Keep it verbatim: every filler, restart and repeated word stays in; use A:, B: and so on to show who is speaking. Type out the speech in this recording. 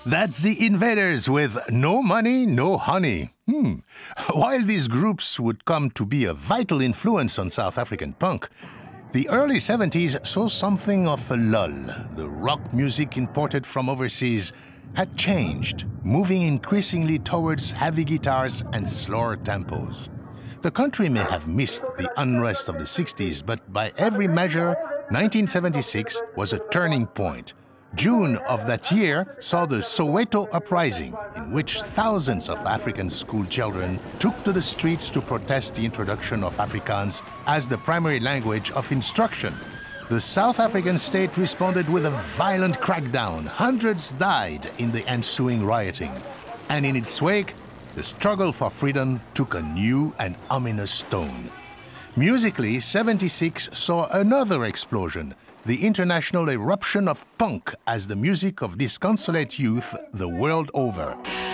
A: That's the Invaders with No Money, No Honey. Hmm. While these groups would come to be a vital influence on South African punk, the early seventies saw something of a lull. The rock music imported from overseas had changed, moving increasingly towards heavy guitars and slower tempos. The country may have missed the unrest of the sixties, but by every measure, nineteen seventy-six was a turning point. June of that year saw the Soweto Uprising, in which thousands of African school children took to the streets to protest the introduction of Afrikaans as the primary language of instruction. The South African state responded with a violent crackdown. Hundreds died in the ensuing rioting. And in its wake, the struggle for freedom took a new and ominous tone. Musically, seventy-six saw another explosion, the international eruption of punk as the music of disconsolate youth the world over.